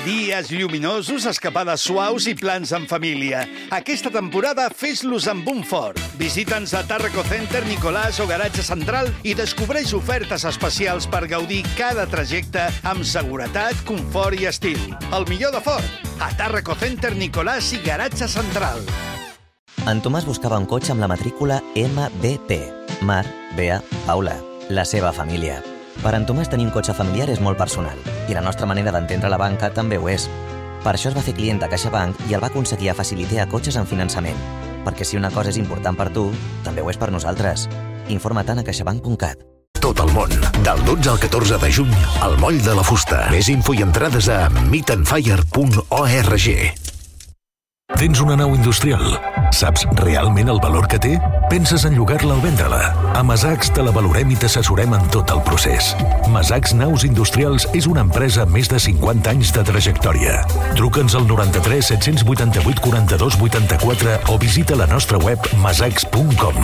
Dies lluminosos, escapades suaus i plans en família. Aquesta temporada fes-los amb un fort. Visita'ns a Tàrraco Center, Nicolàs o Garatge Central i descobreix ofertes especials per gaudir cada trajecte amb seguretat, confort i estil. El millor de Ford, a Tàrraco Center, Nicolàs i Garatge Central. En Tomàs buscava un cotxe amb la matrícula MBP. Mar, Bea, Paula. La seva família. Per en Tomàs tenir un cotxe familiar és molt personal i la nostra manera d'entendre la banca també ho és. Per això es va fer client de CaixaBank i el va aconseguir a Facilitea Cotxes en finançament. Perquè si una cosa és important per tu, també ho és per nosaltres. Informa-te'n a caixabank.cat. Tot el món, del 12 al 14 de juny, al Moll de la Fusta. Més info i entrades a meetandfire.org. Tens una nau industrial? Saps realment el valor que té? Penses en llogar-la o vendre-la? A Masacs te la valorem i t'assessorem en tot el procés. Masacs Naus Industrials és una empresa amb més de 50 anys de trajectòria. Truca'ns al 93 788 42 84 o visita la nostra web masacs.com.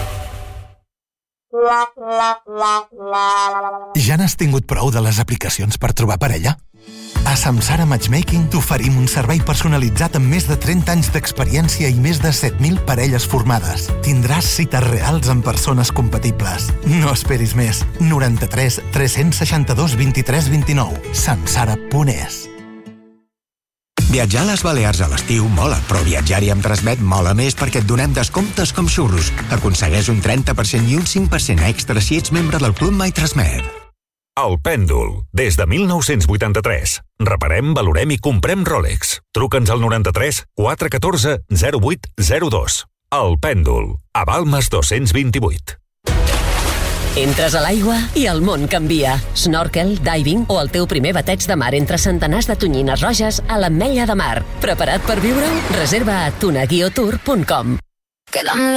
Ja n'has tingut prou de les aplicacions per trobar parella? A Samsara Matchmaking t'oferim un servei personalitzat amb més de 30 anys d'experiència i més de 7.000 parelles formades. Tindràs cites reals amb persones compatibles. No esperis més. 93 362 23 29. Samsara.es. Viatjar a les Balears a l'estiu mola, però viatjar-hi amb Transmet mola més perquè et donem descomptes com xurros. Aconsegueix un 30% i un 5% extra si ets membre del Club MyTransmet. El Pèndol, des de 1983. Reparem, valorem i comprem Rolex. Truca'ns al 93 414 0802. El Pèndol, a Balmes 228. Entres a l'aigua i el món canvia. Snorkel, diving o el teu primer bateig de mar entre centenars de tonyines roges a l'Ametlla de Mar. Preparat per viure-ho? Reserva a tunaguiotour.com.